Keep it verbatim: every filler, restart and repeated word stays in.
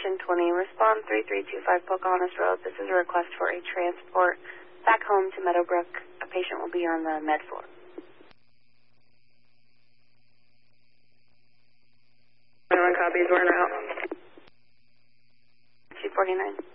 Station twenty, respond three three two five Pocahontas Road. This is a request for a transport back home to Meadowbrook. A patient will be on the med floor. twenty-one copies, we're out. two forty-nine.